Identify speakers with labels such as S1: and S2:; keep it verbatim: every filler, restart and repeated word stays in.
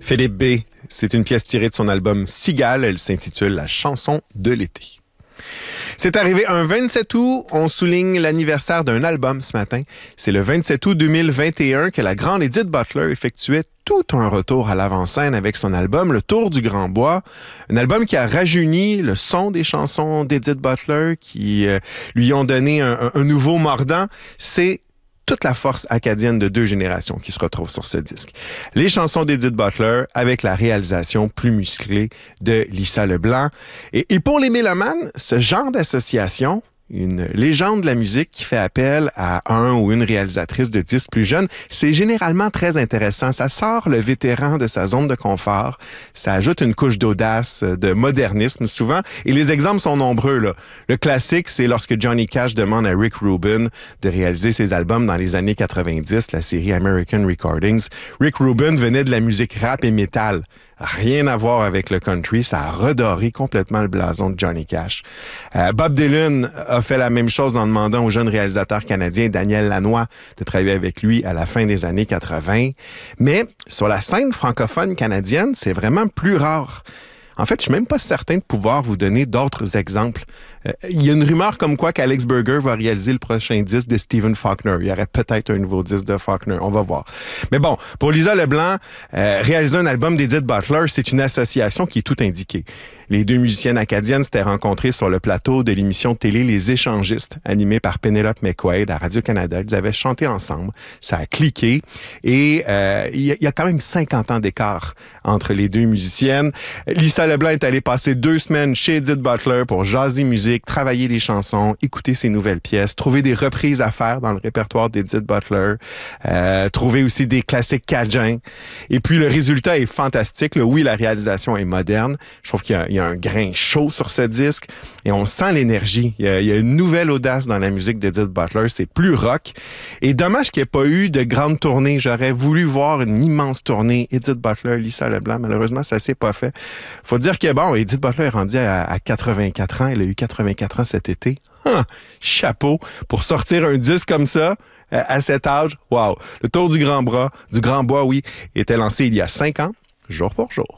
S1: Philippe B. C'est une pièce tirée de son album Cigale. Elle s'intitule La chanson de l'été. C'est arrivé un vingt-sept août. On souligne l'anniversaire d'un album ce matin. C'est le vingt-sept août deux mille vingt et un que la grande Edith Butler effectuait tout un retour à l'avant-scène avec son album Le Tour du Grand Bois. Un album qui a rajeuni le son des chansons d'Edith Butler, qui euh, lui ont donné un, un, un nouveau mordant. C'est toute la force acadienne de deux générations qui se retrouvent sur ce disque. Les chansons d'Edith Butler avec la réalisation plus musclée de Lisa Leblanc. Et, et pour les mélomanes, ce genre d'association, une légende de la musique qui fait appel à un ou une réalisatrice de disques plus jeune, c'est généralement très intéressant. Ça sort le vétéran de sa zone de confort, ça ajoute une couche d'audace, de modernisme souvent, et les exemples sont nombreux, là. Le classique, c'est lorsque Johnny Cash demande à Rick Rubin de réaliser ses albums dans les années quatre-vingt-dix, la série American Recordings. Rick Rubin venait de la musique rap et métal. Rien à voir avec le country, ça a redoré complètement le blason de Johnny Cash. Euh, Bob Dylan a fait la même chose en demandant au jeune réalisateur canadien Daniel Lanois de travailler avec lui à la fin des années quatre-vingt. Mais sur la scène francophone canadienne, c'est vraiment plus rare. En fait, je suis même pas certain de pouvoir vous donner d'autres exemples. Euh, il y a une rumeur comme quoi qu'Alex Berger va réaliser le prochain disque de Stephen Faulkner. Il y aurait peut-être un nouveau disque de Faulkner. On va voir. Mais bon, pour Lisa Leblanc, euh, réaliser un album d'Edith Butler, c'est une association qui est tout indiquée. Les deux musiciennes acadiennes s'étaient rencontrées sur le plateau de l'émission de télé Les Échangistes, animée par Penelope McQuaid à Radio-Canada. Ils avaient chanté ensemble. Ça a cliqué. Et euh, il y, y a quand même cinquante ans d'écart entre les deux musiciennes. Lisa Leblanc est allée passer deux semaines chez Edith Butler pour jaser musique, travailler les chansons, écouter ses nouvelles pièces, trouver des reprises à faire dans le répertoire d'Edith Butler, euh, trouver aussi des classiques cajuns. Et puis, le résultat est fantastique. Là, oui, la réalisation est moderne. Je trouve qu'il y a Il y a un grain chaud sur ce disque et on sent l'énergie. Il y a, il y a une nouvelle audace dans la musique d'Edith Butler. C'est plus rock. Et dommage qu'il n'y ait pas eu de grande tournée. J'aurais voulu voir une immense tournée. Edith Butler, Lisa Leblanc. Malheureusement, ça s'est pas fait. Faut dire que, bon, Edith Butler est rendue à, à quatre-vingt-quatre ans. Elle a eu quatre-vingt-quatre ans cet été. Hum, chapeau. Pour sortir un disque comme ça, à cet âge, wow. Le Tour du Grand Bois, du Grand Bois, oui, était lancé il y a cinq ans, jour pour jour.